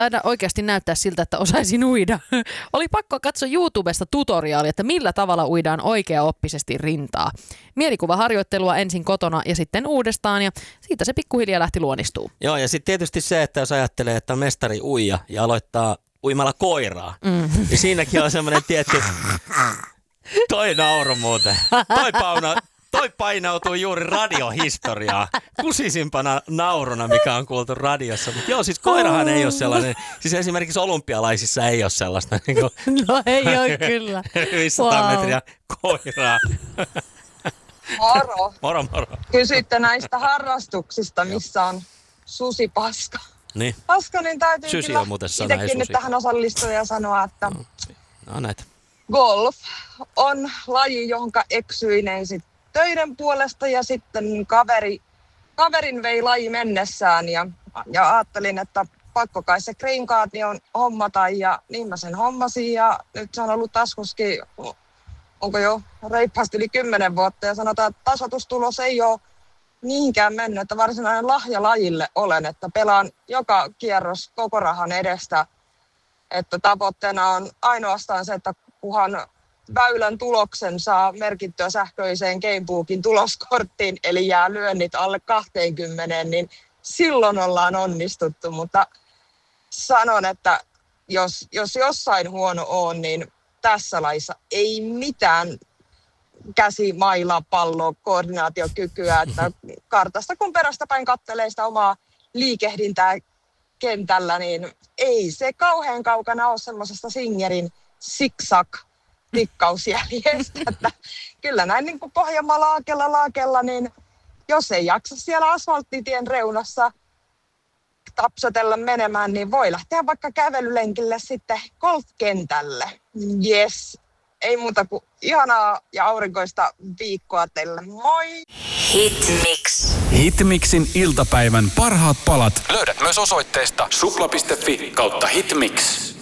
aina oikeasti näyttää siltä, että osaisin uida. Oli pakko katsoa YouTubesta tutoriaalia, että millä tavalla uidaan oikeaoppisesti rintaa. Mielikuvaharjoittelua ensin kotona ja sitten uudestaan ja siitä se pikkuhiljaa lähti luonnistuu. Joo, ja sitten tietysti se, että jos ajattelee, että on mestari uija ja aloittaa uimalla koiraa, niin siinäkin on semmoinen tietty... Toi nauru muuten. Toi painautuu juuri radiohistoriaa. Kusisimpana nauruna, mikä on kuultu radiossa. Mutta joo, siis koirahan ei ole sellainen. Siis esimerkiksi olympialaisissa ei ole sellaista. Niin kuin no ei ole kyllä. 500 metriä koiraa. Moro. Moro. Kysyitte näistä harrastuksista, missä on susipaska. Niin. Paska, niin täytyy Sysi kyllä on muuten sana, itsekin nyt tähän osallistua ja sanoa, että no näitä. golf on laji, jonka eksyin ensin töiden puolesta ja sitten kaverin vei laji mennessään ja ajattelin, että pakko kai se green card on hommata ja niin mä sen hommasin ja nyt se on ollut taskuskin, onko jo reippaasti yli 10 vuotta ja sanotaan, että tasoitustulos ei ole niinkään mennyt, että varsinainen lahja lajille olen, että pelaan joka kierros koko rahan edestä, että tavoitteena on ainoastaan se, että kunhan väylän tuloksen saa merkittyä sähköiseen Gamebookin tuloskorttiin, eli jää lyönnit alle 20, niin silloin ollaan onnistuttu, mutta sanon, että jos jossain huono on, niin tässä laissa ei mitään käsimaila, pallo, koordinaatiokykyä, että kartasta kun perästä päin kattelee sitä omaa liikehdintää kentällä, niin ei se kauhean kaukana ole semmoisesta Singerin zigzag-tikkausjäljestä, että kyllä näin niin kuin Pohjanmaa laakella, niin jos ei jaksa siellä asfalttitien reunassa tapsatella menemään, niin voi lähteä vaikka kävelylenkille sitten golfkentälle. Yes. Ei muuta kuin ihanaa ja aurinkoista viikkoa teille. Moi! Hitmix. Hitmixin iltapäivän parhaat palat löydät myös osoitteesta supla.fi/hitmix.